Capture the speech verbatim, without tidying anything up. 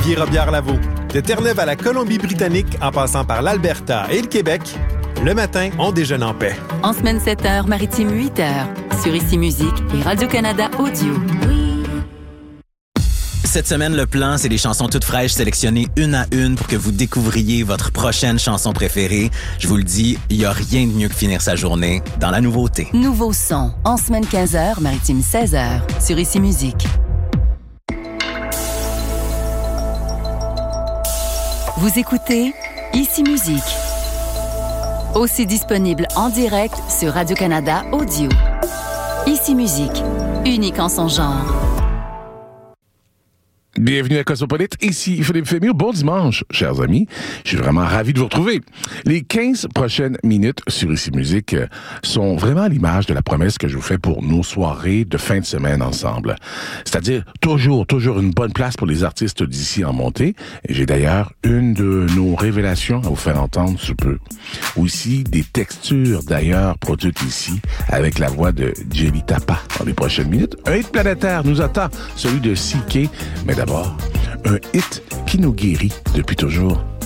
puis Robière-Laveau. De Terre-Neuve à la Colombie-Britannique, en passant par l'Alberta et le Québec, le matin, on déjeune en paix. En semaine sept heures, maritime huit heures, sur Ici Musique et Radio-Canada Audio. Oui. Cette semaine, le plan, c'est des chansons toutes fraîches sélectionnées une à une pour que vous découvriez votre prochaine chanson préférée. Je vous le dis, il n'y a rien de mieux que finir sa journée dans la nouveauté. Nouveau son, en semaine quinze heures, maritime seize heures, sur Ici Musique. Vous écoutez Ici Musique. Aussi disponible en direct sur Radio-Canada Audio. Ici Musique, unique en son genre. Bienvenue à Cosmopolite, ici Philippe Fémur. Bon dimanche, chers amis. Je suis vraiment ravi de vous retrouver. Les quinze prochaines minutes sur Ici Musique sont vraiment à l'image de la promesse que je vous fais pour nos soirées de fin de semaine ensemble. C'est-à-dire toujours, toujours une bonne place pour les artistes d'ici en montée. Et j'ai d'ailleurs une de nos révélations à vous faire entendre sous peu. Aussi des textures d'ailleurs produites ici avec la voix de Jelly Tapa. Dans les prochaines minutes, un hit planétaire nous attend, celui de C K, mais d'abord, un hit qui nous guérit depuis toujours.